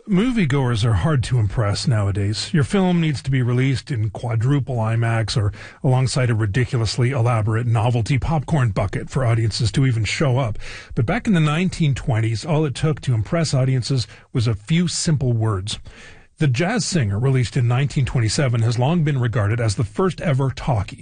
Moviegoers are hard to impress nowadays. Your film needs to be released in quadruple IMAX or alongside a ridiculously elaborate novelty popcorn bucket for audiences to even show up. But back in the 1920s, all it took to impress audiences was a few simple words. The Jazz Singer, released in 1927, has long been regarded as the first ever talkie.